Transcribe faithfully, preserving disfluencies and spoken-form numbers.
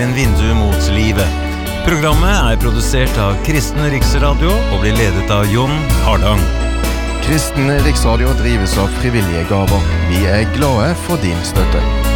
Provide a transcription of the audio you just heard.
En vindu mot livet. Programmet er produsert av Kristen Riksradio og blir ledet av Jon Hardang. Kristen Riksradio drives av frivillige gaver. Vi er glade for din støtte.